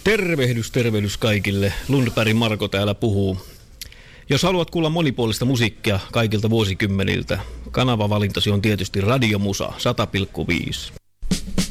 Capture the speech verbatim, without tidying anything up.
Tervehdys, tervehdys kaikille. Lundbergin Marko täällä puhuu. Jos haluat kuulla monipuolista musiikkia kaikilta vuosikymmeniltä, kanavavalintasi on tietysti Radiomusa sata pilkku viisi.